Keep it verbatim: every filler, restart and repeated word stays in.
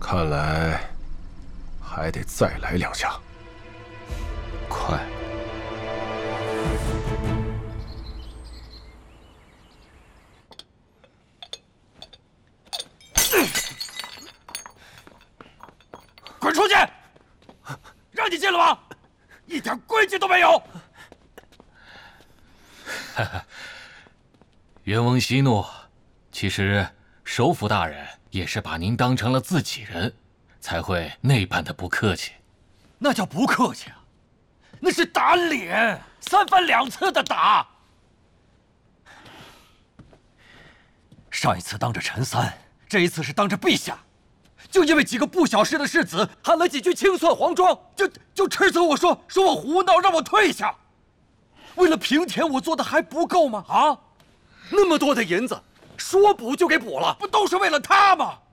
看来还得再来两下。 快！ 滚出去！让你进了吗？一点规矩都没有！ 哈哈，冤翁息怒。其实首府大人也是把您当成了自己人，才会那般的不客气。 那叫不客气啊！那是打脸，三番两次的打。上一次当着陈三，这一次是当着陛下。 就因为几个不小事的世子喊了几句清算黄庄，就就斥责我说说我胡闹，让我退下。为了平田，我做的还不够吗？啊，那么多的银子，说补就给补了，不都是为了他吗？